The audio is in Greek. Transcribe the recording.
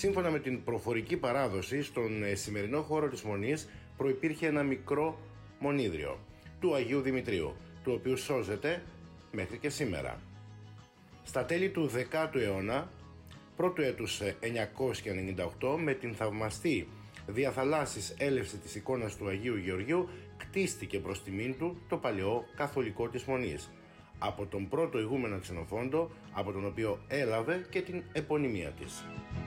Σύμφωνα με την προφορική παράδοση, στον σημερινό χώρο της Μονής προϋπήρχε ένα μικρό μονίδριο του Αγίου Δημητρίου, του οποίου σώζεται μέχρι και σήμερα. Στα τέλη του 10ου αιώνα, πρώτου έτους 998, με την θαυμαστή διαθαλάσσης έλευση της εικόνας του Αγίου Γεωργίου, κτίστηκε προς τιμήν του το παλαιό καθολικό της Μονής, από τον πρώτο ηγούμενο Ξενοφόντο, από τον οποίο έλαβε και την επωνυμία της.